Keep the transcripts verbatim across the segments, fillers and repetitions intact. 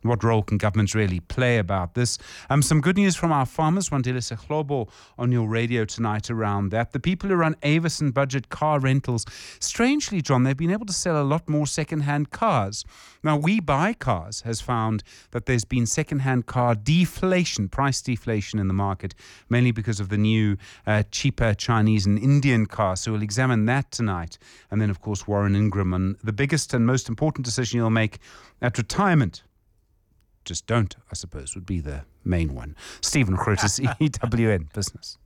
What role can governments really play about this? Um, some good news from our farmers. Wandile Seklobo on your radio tonight around that. The people who run Avis and Budget car rentals, strangely, John, they've been able to sell a lot more second-hand cars. Now, We Buy Cars has found that there's been second-hand car deflation, price deflation in the market, mainly because of the new uh, cheaper Chinese and Indian cars. So we'll examine that tonight. And then, of course, Warren Ingram on the biggest and most important decision you'll make at retirement. Just don't, I suppose, would be the main one. Stephen Curtis, E W N Business.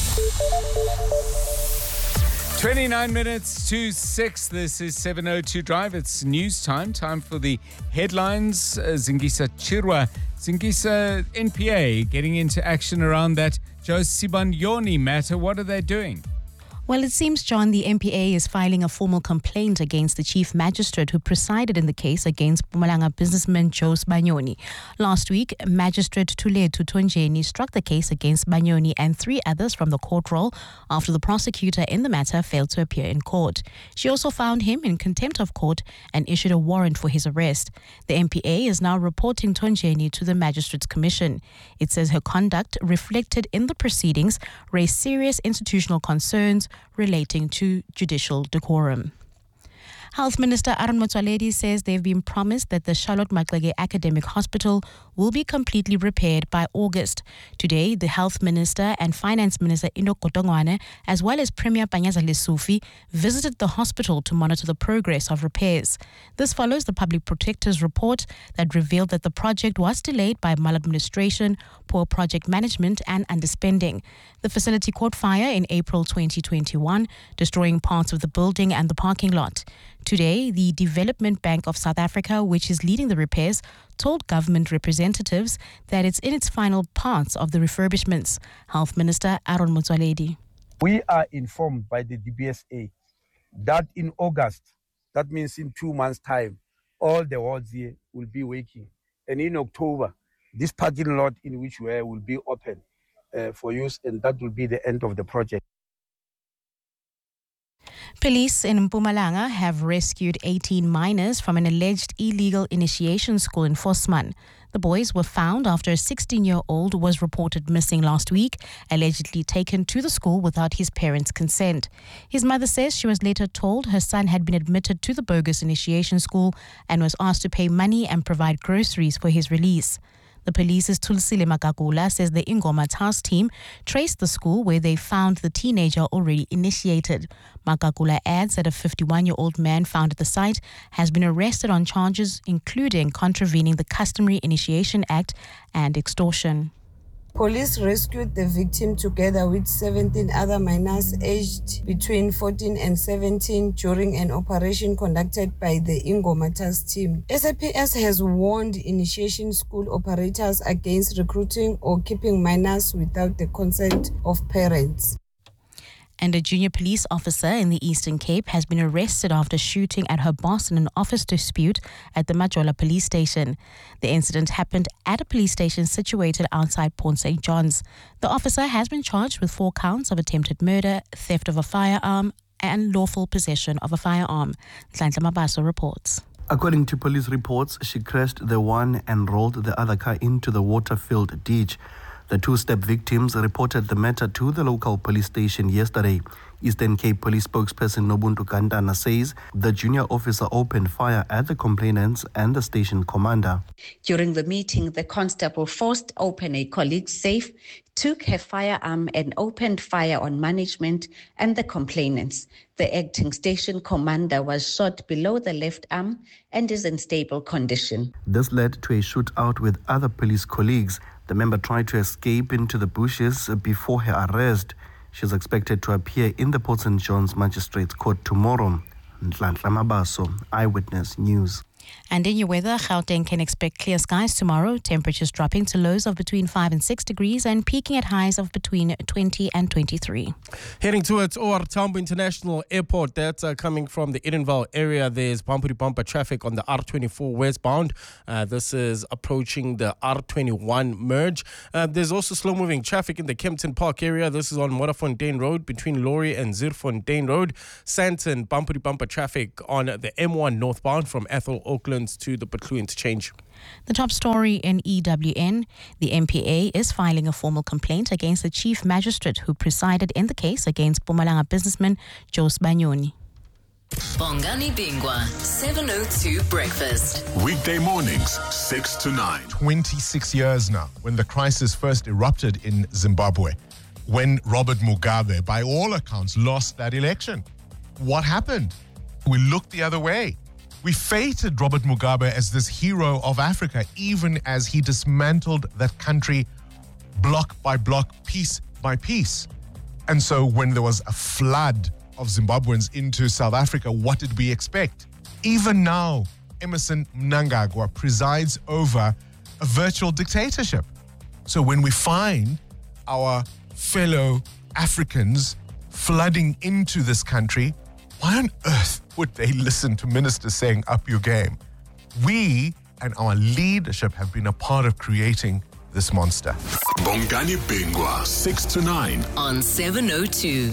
twenty-nine minutes to six. This is seven oh two Drive. It's news time. Time for the headlines. Uh, Zingisa Chirwa. Zingisa, N P A getting into action around that Joe Sibanyoni matter. What are they doing? Well, it seems, John, the N P A is filing a formal complaint against the chief magistrate who presided in the case against Mpumalanga businessman Joe Sibanyoni. Last week, Magistrate Thulethu Tonjeni struck the case against Sibanyoni and three others from the court roll after the prosecutor in the matter failed to appear in court. She also found him in contempt of court and issued a warrant for his arrest. The N P A is now reporting Tonjeni to the Magistrates Commission. It says her conduct reflected in the proceedings raised serious institutional concerns relating to judicial decorum. Health Minister Aaron Motsoaledi says they've been promised that the Charlotte Maxeke Academic Hospital will be completely repaired by August. Today, the Health Minister and Finance Minister Enoch Godongwana, as well as Premier Panyaza Lesufi, visited the hospital to monitor the progress of repairs. This follows the Public Protector's report that revealed that the project was delayed by maladministration, poor project management and underspending. The facility caught fire in April twenty twenty-one, destroying parts of the building and the parking lot. Today, the Development Bank of South Africa, which is leading the repairs, told government representatives that it's in its final parts of the refurbishments. Health Minister Aaron Motsoaledi. We are informed by the D B S A that in August, that means in two months' time, all the wards here will be working. And in October, this parking lot in which we are will be open uh, for use, and that will be the end of the project. Police in Mpumalanga have rescued eighteen minors from an alleged illegal initiation school in Vosman. The boys were found after a sixteen-year-old was reported missing last week, allegedly taken to the school without his parents' consent. His mother says she was later told her son had been admitted to the bogus initiation school and was asked to pay money and provide groceries for his release. The police's Tulisile Makakula says the Ingoma task team traced the school where they found the teenager already initiated. Makakula adds that a fifty-one-year-old man found at the site has been arrested on charges including contravening the Customary Initiation Act and extortion. Police rescued the victim together with seventeen other minors aged between fourteen and seventeen during an operation conducted by the Ingoma task team. S A P S has warned initiation school operators against recruiting or keeping minors without the consent of parents. And a junior police officer in the Eastern Cape has been arrested after shooting at her boss in an office dispute at the Majola police station. The incident happened at a police station situated outside Port Saint John's. The officer has been charged with four counts of attempted murder, theft of a firearm, and lawful possession of a firearm. Nhlanhla Mabaso reports. According to police reports, she crashed the one and rolled the other car into the water-filled ditch. The two-step victims reported the matter to the local police station yesterday. Eastern Cape Police spokesperson Nobuntu Kantana says the junior officer opened fire at the complainants and the station commander. During the meeting, the constable forced open a colleague's safe, took her firearm and opened fire on management and the complainants. The acting station commander was shot below the left arm and is in stable condition. This led to a shootout with other police colleagues. The member tried to escape into the bushes before her arrest. She is expected to appear in the Port Saint John's Magistrates Court tomorrow. Nhlanhla Mabaso, Eyewitness News. And in your weather, Gauteng can expect clear skies tomorrow, temperatures dropping to lows of between five and six degrees and peaking at highs of between twenty and twenty-three. Heading towards O R Tambo International Airport, that's uh, coming from the Edenvale area. There's bumper-to-bumper traffic on the R twenty-four westbound. Uh, this is approaching the R twenty-one merge. Uh, there's also slow-moving traffic in the Kempton Park area. This is on Modderfontein Road between Laurie and Zierfontein Road. Sandton, bumper-to-bumper traffic on the M one northbound from Ethel Auckland to the Butlu interchange. The top story in E W N. The M P A is filing a formal complaint against the chief magistrate who presided in the case against Mpumalanga businessman Jose Banyoni. Bongani Bingwa, seven oh two Breakfast. Weekday mornings, six to nine. twenty-six years now, when the crisis first erupted in Zimbabwe, when Robert Mugabe, by all accounts, lost that election. What happened? We looked the other way. We feted Robert Mugabe as this hero of Africa, even as he dismantled that country block by block, piece by piece. And so when there was a flood of Zimbabweans into South Africa, what did we expect? Even now, Emmerson Mnangagwa presides over a virtual dictatorship. So when we find our fellow Africans flooding into this country, why on earth would they listen to ministers saying, up your game? We and our leadership have been a part of creating this monster. Bongani Bingwa, six to nine. On seven oh two.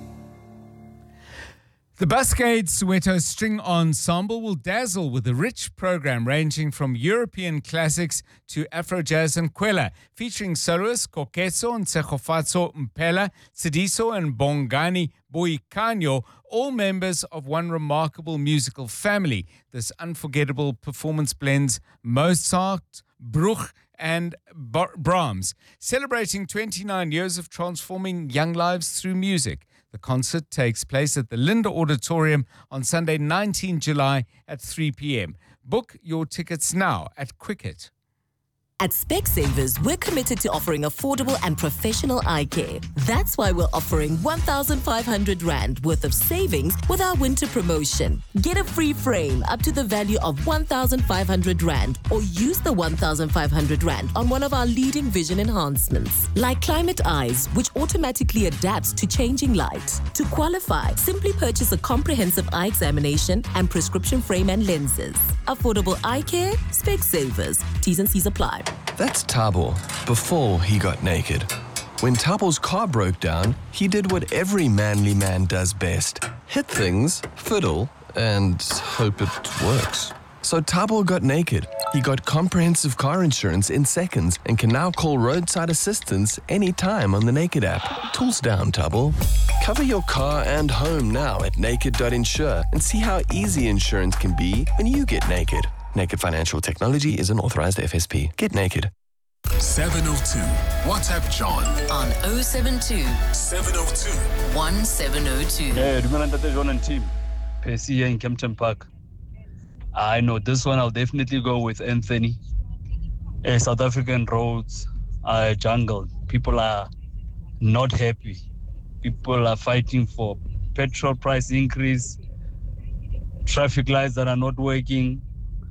The Buscade Soweto String Ensemble will dazzle with a rich program ranging from European classics to Afro jazz and Kwela, featuring soloists Kokeso and Tsegofatso Mpela, Sidiso and Bongani Boikanyo, all members of one remarkable musical family. This unforgettable performance blends Mozart, Bruch, and Brahms, celebrating twenty-nine years of transforming young lives through music. The concert takes place at the Linda Auditorium on Sunday, the nineteenth of July at three p.m. Book your tickets now at Quicket. At Specsavers, we're committed to offering affordable and professional eye care. That's why we're offering one thousand five hundred rand worth of savings with our winter promotion. Get a free frame up to the value of one thousand five hundred rand, or use the one thousand five hundred rand on one of our leading vision enhancements, like Climate Eyes, which automatically adapts to changing light. To qualify, simply purchase a comprehensive eye examination and prescription frame and lenses. Affordable eye care, Specsavers. T's and C's apply. That's Thabo before he got naked. When Thabo's car broke down, he did what every manly man does best. Hit things, fiddle, and hope it works. So Thabo got naked. He got comprehensive car insurance in seconds and can now call roadside assistance anytime on the Naked app. Tools down, Thabo. Cover your car and home now at naked dot insure and see how easy insurance can be when you get naked. Naked Financial Technology is an authorized F S P. Get naked. seven oh two. WhatsApp John. On oh seven two, seven oh two. one seven oh two. Hey, Dumelantate John and team. Percy here in Kempton Park. I know this one I'll definitely go with Anthony. Uh, South African roads are a jungle. People are not happy. People are fighting for petrol price increase, traffic lights that are not working,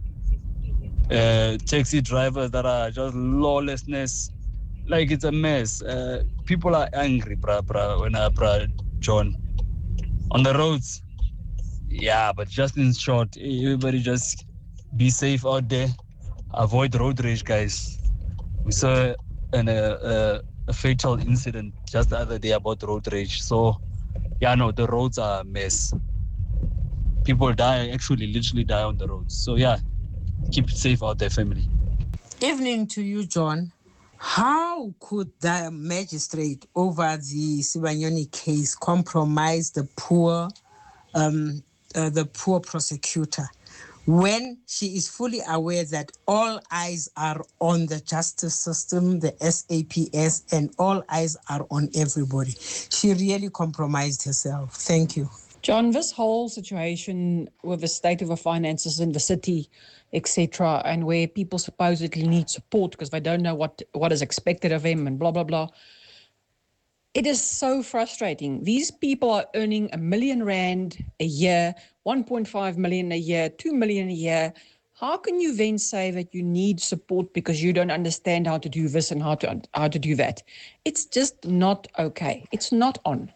uh, taxi drivers that are just lawlessness. Like, it's a mess. Uh, people are angry, bruh, bruh, when I, bruh, John. On the roads, yeah, but just in short, everybody just be safe out there. Avoid road rage, guys. We saw an, uh, uh, a fatal incident just the other day about road rage. So, yeah, no, the roads are a mess. People die, actually, literally die on the roads. So, yeah, keep it safe out there, family. Evening to you, John. How could the magistrate over the Sibanyoni case compromise the poor, um, uh, the poor prosecutor, when she is fully aware that all eyes are on the justice system, the S A P S, and all eyes are on everybody? She really compromised herself. Thank you. John, this whole situation with the state of the finances in the city, et cetera, and where people supposedly need support because they don't know what, what is expected of them and blah, blah, blah. It is so frustrating. These people are earning a million rand a year, one point five million a year, two million a year. How can you then say that you need support because you don't understand how to do this and how to, how to do that? It's just not okay. It's not on.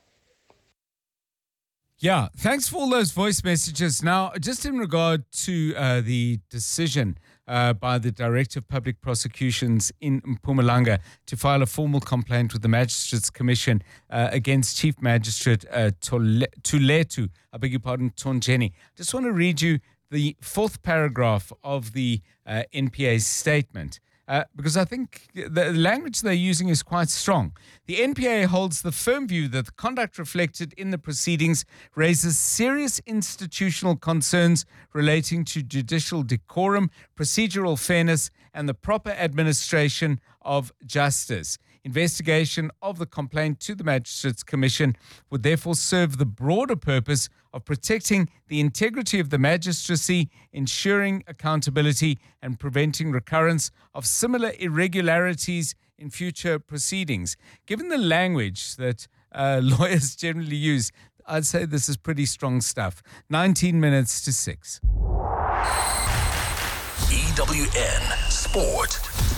Yeah, thanks for all those voice messages. Now, just in regard to uh, the decision uh, by the Director of Public Prosecutions in Mpumalanga to file a formal complaint with the Magistrates Commission uh, against Chief Magistrate uh, Tole- Tuletu, I beg your pardon, Tonjeni. Just want to read you the fourth paragraph of the uh, N P A statement. Uh, because I think the language they're using is quite strong. The N P A holds the firm view that the conduct reflected in the proceedings raises serious institutional concerns relating to judicial decorum, procedural fairness, and the proper administration of justice. Investigation of the complaint to the Magistrates Commission would therefore serve the broader purpose of protecting the integrity of the magistracy, ensuring accountability, and preventing recurrence of similar irregularities in future proceedings. Given the language that uh, lawyers generally use, I'd say this is pretty strong stuff. nineteen minutes to six. E W N Sport.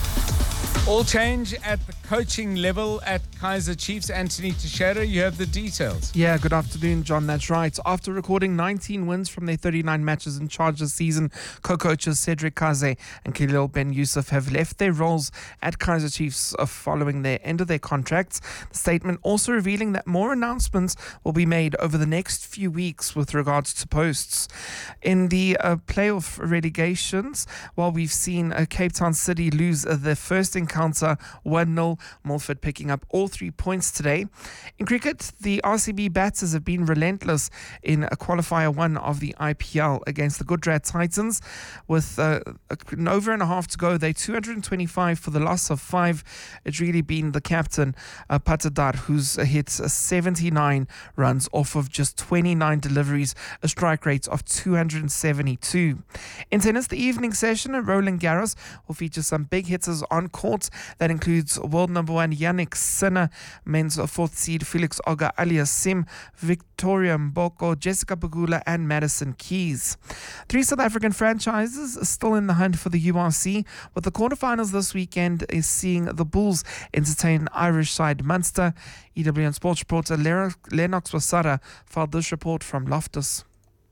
All change at the coaching level at Kaizer Chiefs. Anthony Teixeira, you have the details. Yeah, good afternoon, John. That's right. After recording nineteen wins from their thirty-nine matches in charge this season, co-coaches Cedric Kaze and Khalil Ben Yusuf have left their roles at Kaizer Chiefs following their end of their contracts. The statement also revealing that more announcements will be made over the next few weeks with regards to posts. In the uh, playoff relegations, while we've seen uh, Cape Town City lose uh, their first encounter one nil, Milford picking up all three points today. In cricket, the R C B batters have been relentless in a qualifier one of the I P L against the Gujarat Titans. With uh, an over and a half to go, they're two hundred twenty-five for the loss of five. It's really been the captain, uh, Patadar, who's hit seventy-nine runs off of just twenty-nine deliveries, a strike rate of two hundred seventy-two. In tennis, the evening session at Roland Garros will feature some big hitters on court. That includes world number one Yannick Sinner, men's fourth seed Felix Auger-Aliassime, Victoria Mboko, Jessica Pegula and Madison Keys. Three South African franchises are still in the hunt for the U R C, with the quarterfinals this weekend is seeing the Bulls entertain Irish side Munster. E W N Sports reporter Lennox Wasara filed this report from Loftus.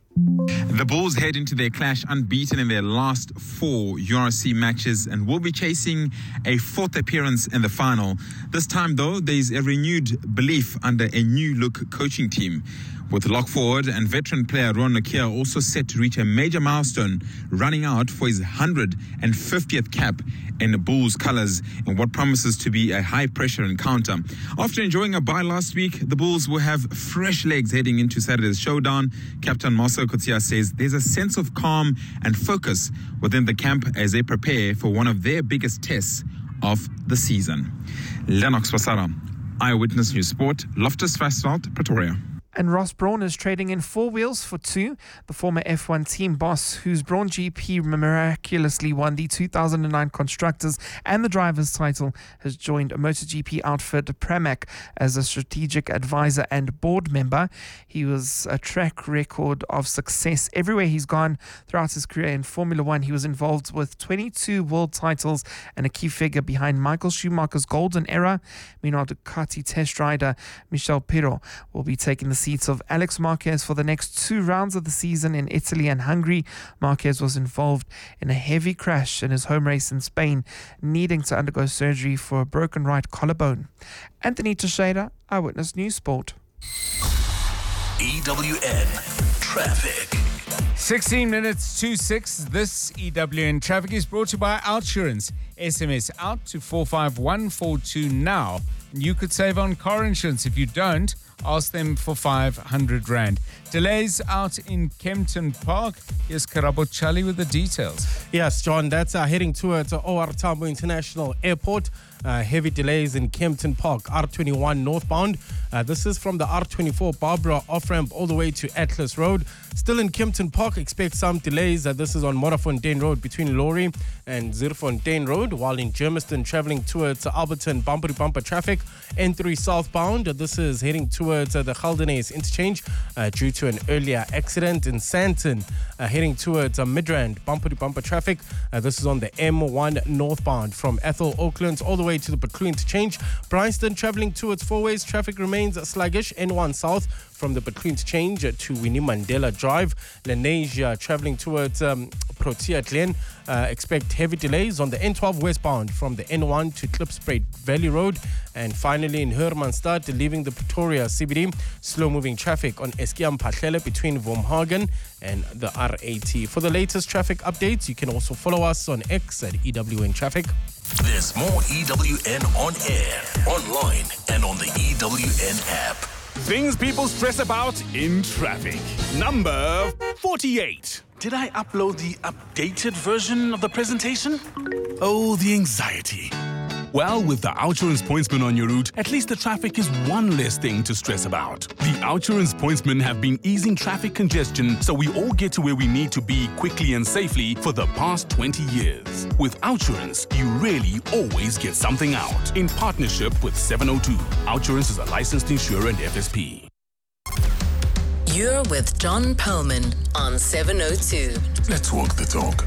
The Bulls head into their clash unbeaten in their last four U R C matches and will be chasing a fourth appearance in the final. This time, though, there is a renewed belief under a new-look coaching team, with lock forward and veteran player Ron Nokia also set to reach a major milestone, running out for his one hundred fiftieth cap in the Bulls colours in what promises to be a high-pressure encounter. After enjoying a bye last week, the Bulls will have fresh legs heading into Saturday's showdown. Captain Marcel Coetzee says there's a sense of calm and focus within the camp as they prepare for one of their biggest tests of the season. Lennox Wasara, Eyewitness News Sport, Loftus Versfeld, Pretoria. And Ross Brawn is trading in four wheels for two. The former F one team boss, whose Brawn G P miraculously won the two thousand nine Constructors and the Drivers title, has joined a MotoGP outfit Pramac as a strategic advisor and board member. He was a track record of success everywhere he's gone throughout his career in Formula One. He was involved with twenty-two world titles and a key figure behind Michael Schumacher's golden era. Meanwhile, Ducati test rider Michel Pirro will be taking the seats of Alex Marquez for the next two rounds of the season in Italy and Hungary. Marquez was involved in a heavy crash in his home race in Spain, needing to undergo surgery for a broken right collarbone. Anthony Teixeira, Eyewitness News Sport. E W N Traffic. sixteen minutes to six. This E W N Traffic is brought to you by Outsurance. S M S out to four five one four two now. You could save on car insurance. If you don't, ask them for five hundred rand. Delays out in Kempton Park. Here's Karabo Chali with the details. Yes, John, that's uh, heading towards O R Tambo International Airport. Uh, heavy delays in Kempton Park, R twenty-one northbound. Uh, this is from the R twenty-four Barbara off-ramp all the way to Atlas Road. Still in Kempton Park, expect some delays. Uh, this is on Modderfontein Road between Laurie and Zierfontein Road, while in Germiston traveling towards uh, Alberton, bumper bumper traffic. N three southbound, uh, this is heading towards uh, the Geldenhuys interchange uh, due to an earlier accident. In Sandton, uh, heading towards uh, Midrand, bumper bumper traffic. Uh, this is on the M one northbound from Ethel Oaklands all the way to the Buccleuch interchange. Bryanston traveling towards Four Ways, traffic remains sluggish. N one south from the Between Change to Winnie Mandela Drive. Lenasia traveling towards um, Protea Glen. Uh, expect heavy delays on the N twelve westbound from the N one to Klipspruit Valley Road. And finally in Hermanstad, leaving the Pretoria C B D, slow-moving traffic on Eskiam Pahlele between Wormhagen and the R eighty. For the latest traffic updates, you can also follow us on X at E W N Traffic. There's more E W N on air, online, and on the E W N app. Things people stress about in traffic. Number forty-eight. Did I upload the updated version of the presentation? Oh, the anxiety. Well, with the Outsurance Pointsman on your route, at least the traffic is one less thing to stress about. The Outsurance Pointsmen have been easing traffic congestion so we all get to where we need to be quickly and safely for the past twenty years. With Outsurance, you really always get something out. In partnership with seven oh two. Outsurance is a licensed insurer and F S P. You're with John Perlman on seven oh two. Let's walk the talk.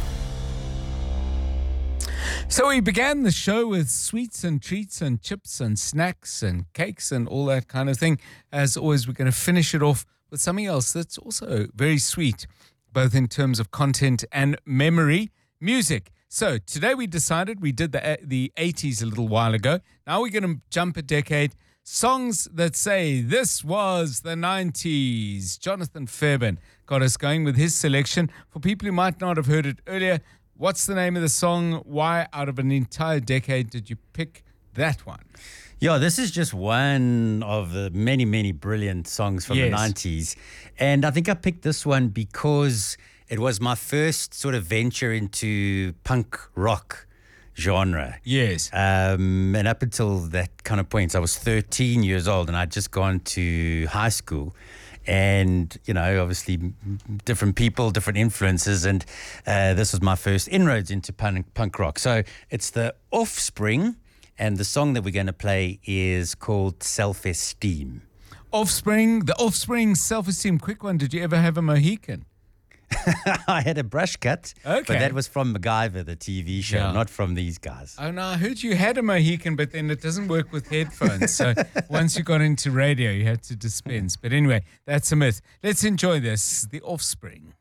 So we began the show with sweets and treats and chips and snacks and cakes and all that kind of thing. As always, we're going to finish it off with something else that's also very sweet, both in terms of content and memory, music. So today we decided, we did the the eighties a little while ago. Now we're going to jump a decade. Songs that say this was the nineties. Jonathan Fairbairn got us going with his selection. For people who might not have heard it earlier, what's the name of the song? Why, out of an entire decade, did you pick that one? Yeah, this is just one of the many, many brilliant songs from Yes. the nineties. And I think I picked this one because it was my first sort of venture into punk rock genre. Yes. Um, and up until that kind of point, I was thirteen years old and I'd just gone to high school. And, you know, obviously m- different people, different influences. And uh, this was my first inroads into punk, punk rock. So it's the Offspring. And the song that we're going to play is called Self-Esteem. Offspring, the Offspring Self-Esteem. Quick one, did you ever have a Mohican? I had a brush cut, Okay. but that was from MacGyver, the T V show, Yeah. not from these guys. Oh, no, I heard you had a Mohican, but then it doesn't work with headphones. So once you got into radio, you had to dispense. But anyway, that's a myth. Let's enjoy this, the Offspring.